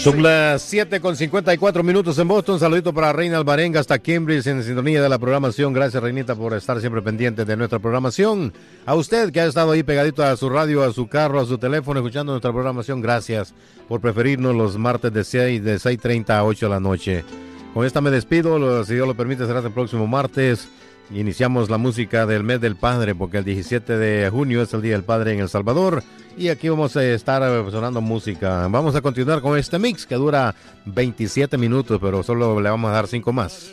Son las 7:54 en Boston. Saludito para Reina Alvarenga hasta Cambridge en sintonía de la programación. Gracias, Reinita, por estar siempre pendiente de nuestra programación. A usted que ha estado ahí pegadito a su radio, a su carro, a su teléfono, escuchando nuestra programación, gracias por preferirnos los martes de 6:30 a 8 de la noche. Con esta me despido, si Dios lo permite será el próximo martes. Iniciamos la música del mes del Padre, porque el 17 de junio es el Día del Padre en El Salvador. Y aquí vamos a estar sonando música. Vamos a continuar con este mix que dura 27 minutos, pero solo le vamos a dar 5 más.